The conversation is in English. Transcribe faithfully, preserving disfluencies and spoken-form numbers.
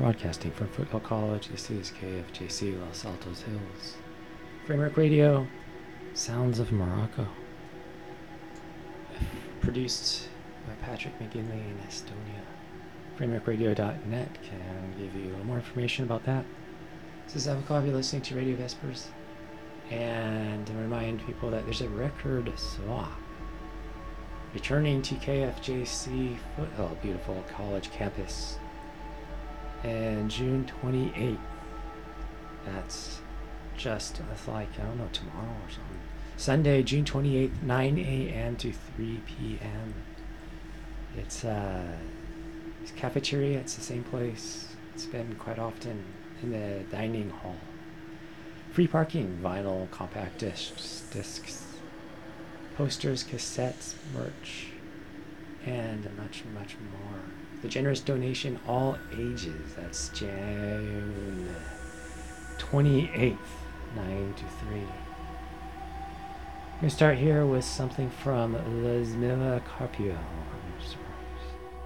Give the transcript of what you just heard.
Broadcasting from Foothill College, this is K F J C Los Altos Hills. Framework Radio, Sounds of Morocco. Produced by Patrick McGinley in Estonia. framework radio dot net can give you a little more information about that. This is Avakov, you're listening to Radio Vespers. And to remind people that there's a record swap returning to K F J C Foothill, beautiful college campus. And June twenty-eighth, that's just that's like, I don't know, tomorrow or something. Sunday, June twenty-eighth, nine a.m. to three p.m. It's uh, it's cafeteria, it's the same place. It's been quite often in the dining hall. Free parking, vinyl, compact discs, discs, posters, cassettes, merch, and much, much more. The generous donation, all ages. That's June twenty-eighth, nine to three. We're going to start here with something from Lesmila Carpio.